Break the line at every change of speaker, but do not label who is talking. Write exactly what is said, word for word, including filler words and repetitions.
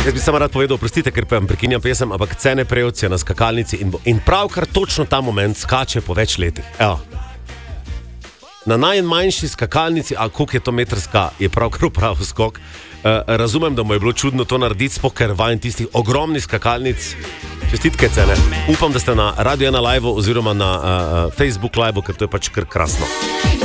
Jaz bi samo rad povedal, prostite, ker pa vam prekinjam pesem, ampak Cene Prevc je na skakalnici in, bo, in pravkar točno ta moment skače po več letih. Evo. Na najmanjši skakalnici, a koliko je to metrska, je pravkar prav skok. Uh, razumem, da mu je bilo čudno to narediti, spoker vajen tistih ogromnih skakalnic. Čestitke, Cene. Upam, da ste na Radio ena live oziroma na uh, Facebook live, ker to je pač kar krasno.